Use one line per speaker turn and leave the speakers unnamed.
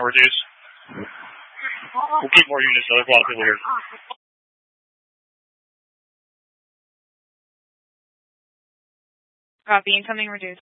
to reduce. We'll keep more units, so there's a lot of people here.
Copy, incoming reduce.